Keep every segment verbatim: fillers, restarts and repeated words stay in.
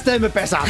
afsted med bassar.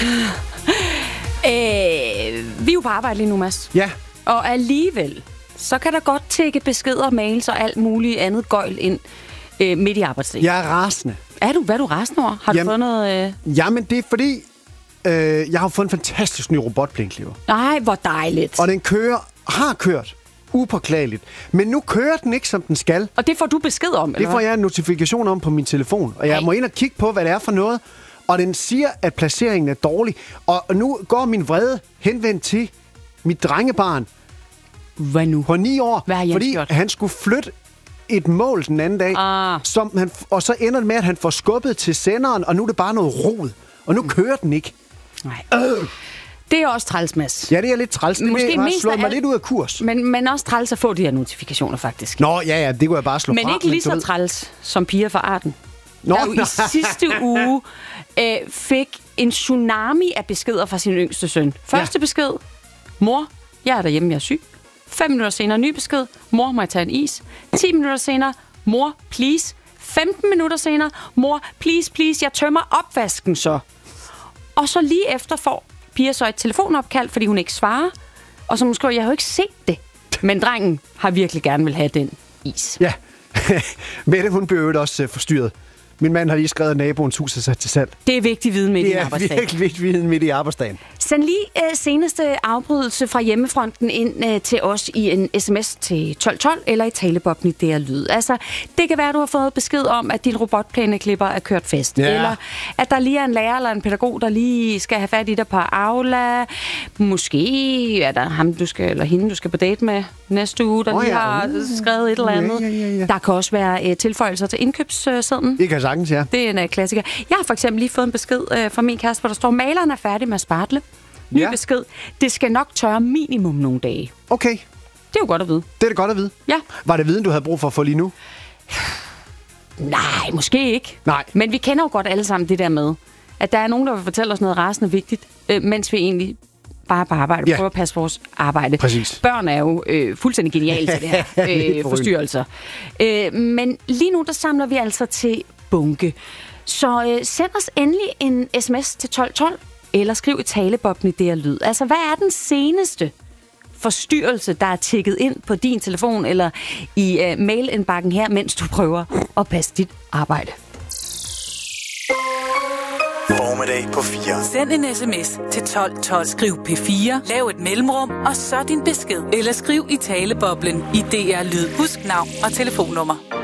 Øh, vi er jo på arbejde lige nu, Mads. Ja. Og alligevel, så kan der godt tække beskeder, mails og alt muligt andet gøjl ind øh, midt i arbejdsdagen. Jeg er rasende. Er du? Hvad er du rasende over? Har du Jamen, fået noget... Øh... Jamen, det er fordi, øh, jeg har fået en fantastisk ny robotplæneklipper. Nej, hvor dejligt. Og den kører, har kørt upåklageligt. Men nu kører den ikke, som den skal. Og det får du besked om, eller Det får jeg en notifikation om på min telefon. Og jeg Ej. må ind og kigge på, hvad det er for noget. Og den siger, at placeringen er dårlig. Og nu går min vrede henvendt til mit drengebarn. Hvad nu? På ni år. Hvad har Jens fordi gjort? han skulle flytte et mål den anden dag. Ah. Som han, og så ender det med, at han får skubbet til senderen, og nu er det bare noget rod. Og nu mm. kører den ikke. Nej. Øh. Det er også træls, Mads. Ja, det er lidt træls. Det Måske har mest slået mig alt... lidt ud af kurs. Men, men også træls at få de her notifikationer, faktisk. Nå, ja, ja, det kunne jeg bare slå men fra. Ikke lige så ved... træls som piger fra Arden. Nå, der jo i sidste uge øh, fik en tsunami af beskeder fra sin yngste søn. Første ja. besked. Mor, jeg er derhjemme, jeg er syg. Fem minutter senere, ny besked. Mor, må jeg tage en is? Ti minutter senere. Mor, please. femten minutter senere. Mor, please, please, jeg tømmer opvasken så. Og så lige efter får Pia så et telefonopkald, fordi hun ikke svarer. Og så måske, jeg har jo ikke set det. Men drengen har virkelig gerne vil have den is. Ja, Mette, hun blev jo også uh, forstyrret. Min mand har lige skrevet, at naboens hus er sat til salg. Det er vigtig viden midt i arbejdsdagen. Det er virkelig vigtig viden midt i arbejdsdagen. Send lige uh, seneste afbrydelse fra hjemmefronten ind uh, til os i en sms til tolv tolv eller i talebobben i D R Lyd. Altså, det kan være, at du har fået besked om, at din robotplæneklipper er kørt fast. Ja. Eller at der lige er en lærer eller en pædagog, der lige skal have fat i dig på Aula. Måske er der ham, du skal, eller hende, du skal på date med næste uge, der oh, lige ja. har skrevet et eller andet. Ja, ja, ja, ja. Der kan også være uh, tilføjelser til indkøbssedlen. Det kan sagtens, ja. Det er en uh, klassiker. Jeg har for eksempel lige fået en besked uh, fra min kæreste, hvor der står, maleren er færdig med at spartle. Ny ja. besked. Det skal nok tørre minimum nogle dage. Okay. Det er jo godt at vide. Det er det godt at vide. Ja. Var det viden, du havde brug for at få lige nu? Nej, måske ikke. Nej. Men vi kender jo godt alle sammen det der med, at der er nogen, der vil fortælle os noget rasende vigtigt, øh, mens vi egentlig bare på arbejde, ja. prøver at passe vores arbejde. Præcis. Børn er jo øh, fuldstændig geniale til det her øh, forstyrrelser. Øh, men lige nu, der samler vi altså til bunke. Så øh, send os endelig en sms til tolv tolv, eller skriv i talebobben i D R Lyd. Altså, hvad er den seneste forstyrrelse, der er tikket ind på din telefon eller i uh, mailindbakken her, mens du prøver at passe dit arbejde? Formiddag på fire. Send en sms til tolv tolv. Skriv P fire, lav et mellemrum, og så din besked. Eller skriv i taleboblen i D R Lyd. Husk navn og telefonnummer.